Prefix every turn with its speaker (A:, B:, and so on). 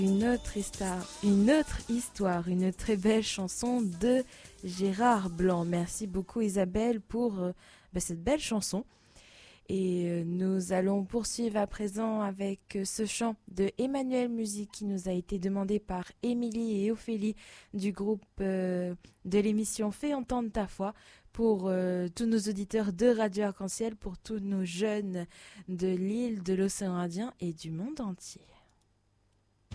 A: Une très belle chanson de Gérard Blanc. Merci beaucoup Isabelle pour cette belle chanson. Et nous allons poursuivre à présent avec ce chant de Emmanuel Musique qui nous a été demandé par Émilie et Ophélie du groupe de l'émission Fais entendre ta voix pour tous nos auditeurs de Radio Arc-en-Ciel, pour tous nos jeunes de l'île, de l'océan Indien et du monde entier.